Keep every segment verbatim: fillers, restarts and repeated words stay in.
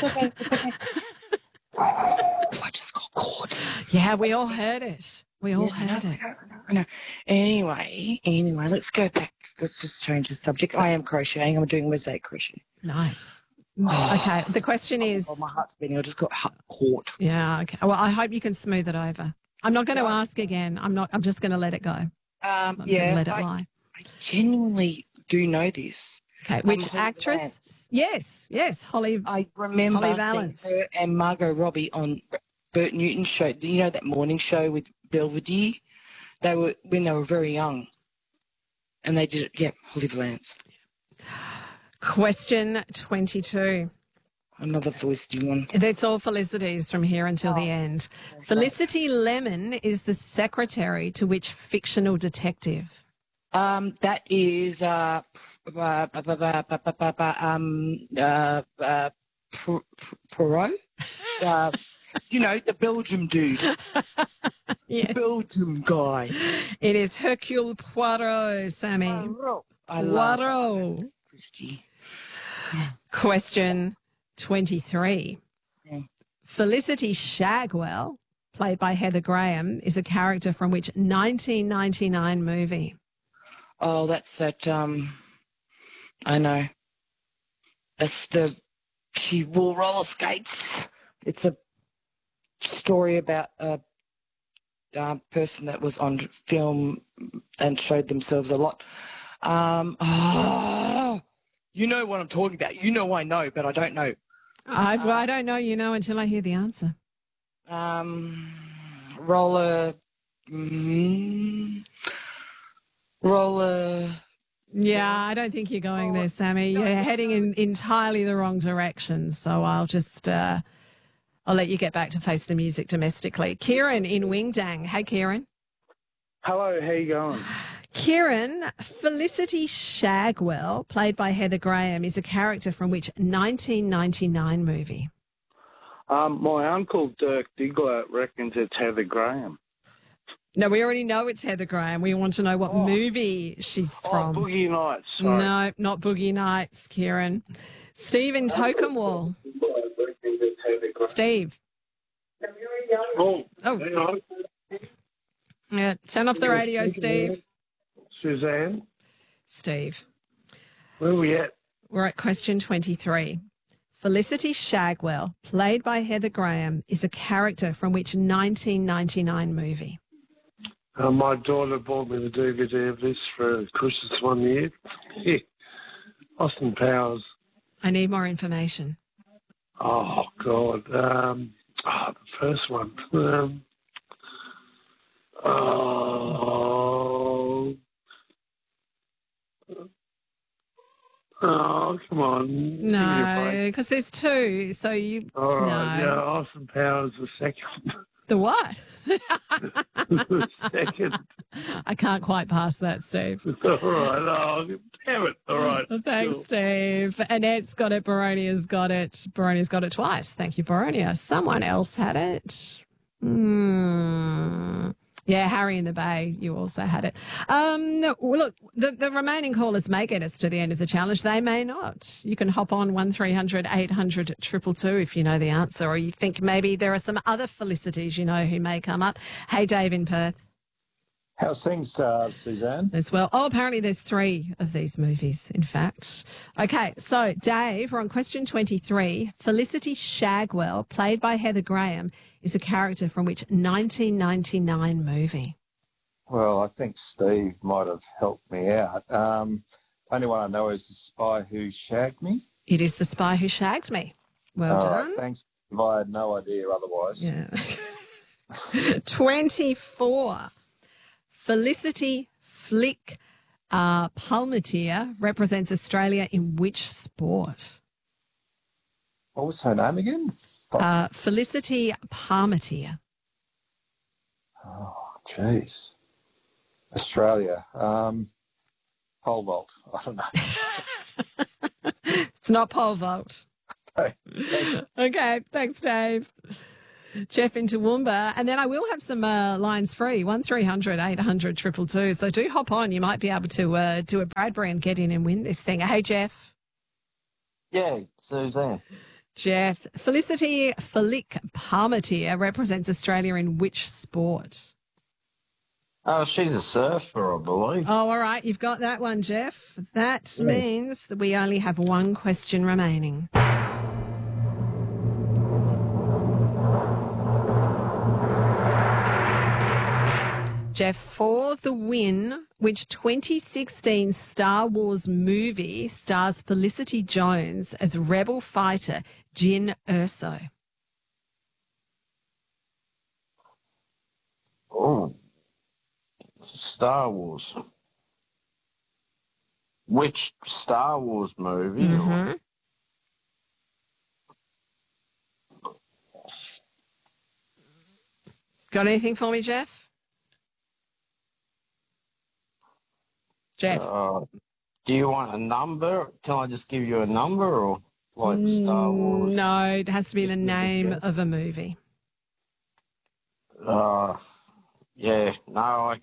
okay, it's okay. Oh, I just got caught. Yeah, we all heard it. We all Yeah, I know, heard it. I know, I know, I know. Anyway, anyway, let's go back. Let's just change the subject. I am crocheting. I'm doing mosaic crochet. Nice. Okay, the question is... Oh, my heart's beating. I just got hu- caught. Yeah, okay. Well, I hope you can smooth it over. I'm not going to No. ask again. I'm not. I'm just going to let it go. Um, I'm yeah, going to let it I, lie. I genuinely do know this. Okay, which Holly actress? Valance. Yes, yes, Holly. I remember Holly seeing Valance. her and Margot Robbie on Bert Newton's show. Do you know that morning show with Belvedere? They were when they were very young, and they did it. Yeah, Holly Valance. Question twenty-two. Another Felicity one. That's all Felicity's from here until Oh, the end. Felicity Lemon is the secretary to which fictional detective? Um, that is uh, uh, uh, uh, uh, uh, uh, um, uh, uh, Perot. Uh, you know, the Belgium dude. Yes. The Belgium guy. It is Hercule Poirot, Sammy. I love Poirot. Christy. Question twenty-three. Yeah. Felicity Shagwell, played by Heather Graham, is a character from which nineteen ninety-nine movie? Oh, that's that, um, I know. That's the, she wore roller skates. It's a story about a uh, person that was on film and showed themselves a lot. Um, oh, you know what I'm talking about. You know I know, but I don't know. I, well, I don't know, you know, until I hear the answer. Um, roller, mm, roller. Yeah, I don't think you're going there, Sammy. You're heading in entirely the wrong direction. So I'll just, uh, I'll let you get back to face the music domestically. Kieran in Wingdang. Hey, Kieran. Hello, how you going? Kieran, Felicity Shagwell, played by Heather Graham, is a character from which nineteen ninety-nine movie? Um, my uncle Dirk Diggler reckons it's Heather Graham. No, we already know it's Heather Graham. We want to know what Oh. movie she's Oh, from. Boogie Nights. Sorry. No, not Boogie Nights, Kieran. Steve in Tocumwall. Steve. Oh, Oh. hang on. Yeah, turn off the radio, Steve. Suzanne, Steve. where are we at? We're at question twenty-three. Felicity Shagwell, played by Heather Graham, is a character from which nineteen ninety-nine movie? Uh, my daughter bought me the D V D of this for Christmas one year. Yeah. Austin Powers. I need more information. Oh, God. Um, oh, the first one. Um, oh. Oh, come on. Give me a No, break. because there's two. So you. All right. no. Yeah, Austin Powers the second. The what? the second. I can't quite pass that, Steve. All right. Oh, damn it. All right. Thanks, Cool. Steve. Annette's got it. Baronia's got it. Baronia's got it twice. Thank you, Baronia. Someone else had it. Hmm. Yeah, Harry in the Bay, you also had it. Um, no, look, the, the remaining callers may get us to the end of the challenge. They may not. You can hop on one three hundred eight hundred two two two if you know the answer, or you think maybe there are some other Felicities you know who may come up. Hey, Dave in Perth. How's things, uh, Suzanne? As well. Oh, apparently there's three of these movies, in fact. Okay, so Dave, we're on question twenty-three. Felicity Shagwell, played by Heather Graham, is a character from which nineteen ninety-nine movie? Well, I think Steve might have helped me out. Um, only one I know is The Spy Who Shagged Me. It is The Spy Who Shagged Me. Well All done. right, thanks. I had no idea otherwise. Yeah. twenty-four. Felicity Flick uh, Palmetier represents Australia in which sport? What was her name again? Uh, Felicity Palmetier. Oh, jeez. Australia. Um, pole vault. I don't know. It's not pole vault. Okay, thanks. Okay, thanks, Dave. Jeff in Toowoomba. And then I will have some uh, lines free, one three hundred eight hundred two two two. So do hop on. You might be able to uh, do a Bradbury and get in and win this thing. Hey, Jeff. Yeah, Suzanne. Jeff, Felicity Flick Palmetier represents Australia in which sport? Oh, she's a surfer, I believe. Oh, all right. You've got that one, Jeff. That Yeah. means that we only have one question remaining. Jeff, for the win, which twenty sixteen Star Wars movie stars Felicity Jones as rebel fighter Jyn Erso? Oh, Star Wars. Which Star Wars movie? or- Mm-hmm. Got anything for me, Jeff? Jeff. Uh, do you want a number? Can I just give you a number or like Star Wars? Mm, No, it has to be Just the give it a name guess. of a movie. Uh, yeah, no, I,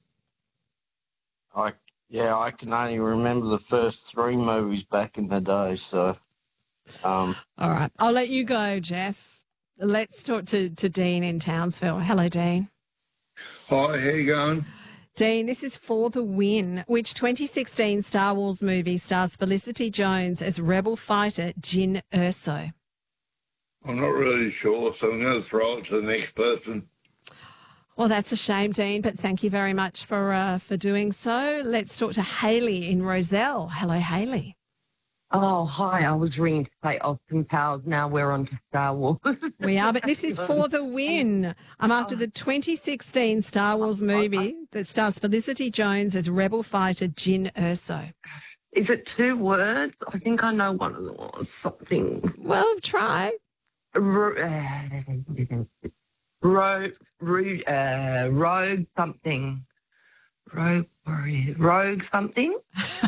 I, yeah, I can only remember the first three movies back in the day, so, um, All right. I'll let you go, Jeff. Let's talk to, to Dean in Townsville. Hello, Dean. Hi, how you going? Dean, this is for the win, which twenty sixteen Star Wars movie stars Felicity Jones as rebel fighter Jyn Erso? I'm not really sure, so I'm going to throw it to the next person. Well, that's a shame, Dean, but thank you very much for uh, for doing so. Let's talk to Hayley in Roselle. Hello, Hayley. Oh, hi. I was ringing to say Austin Powers. Now we're on to Star Wars. We are, but this is for the win. I'm after the twenty sixteen Star Wars movie that stars Felicity Jones as rebel fighter Jyn Erso. Is it two words? I think I know one of the words. Something. Well, try. Ro- uh, Rogue, rogue, uh, rogue something. Rogue warrior. Rogue something?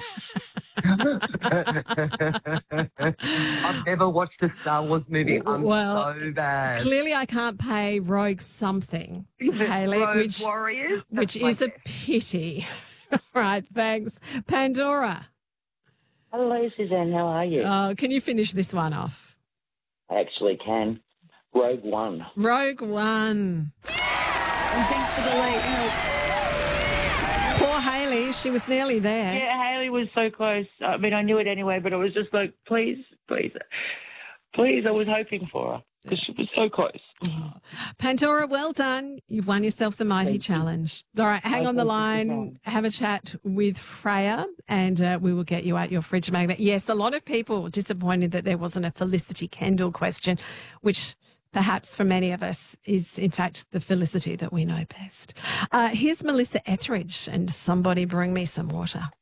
I've never watched a Star Wars movie. I'm Well, so bad. Clearly, I can't pay Rogue something, Hayley, Rogue which, Warriors? which That's my is a guess. pity. All right, thanks. Pandora, Hello, Suzanne. How are you? oh, can you finish this one off? I actually can. Rogue One. Rogue One. And thanks for the late help. Poor Hayley, she was nearly there. Yeah, Haley was so close. I mean, I knew it anyway, but I was just like, please, please, please. I was hoping for her because she was so close. Pandora, well done. You've won yourself the Mighty Challenge. All right, hang Oh, on the thank you, line, have a chat with Freya, and uh, we will get you out your fridge magnet. Yes, a lot of people were disappointed that there wasn't a Felicity Kendall question, which perhaps for many of us is, in fact, the Felicity that we know best. Uh, here's Melissa Etheridge and Somebody Bring Me Some Water.